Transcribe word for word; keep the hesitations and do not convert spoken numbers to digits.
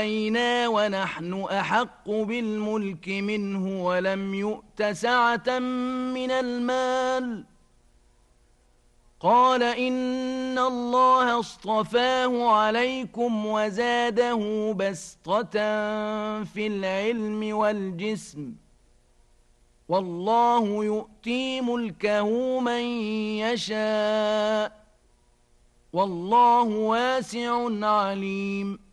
إلينا ونحن أحق بالملك منه ولم يؤت سعة من المال. قال إن الله اصطفاه عليكم وزاده بسطة في العلم والجسم، والله يؤتي ملكه من يشاء، والله واسع عليم.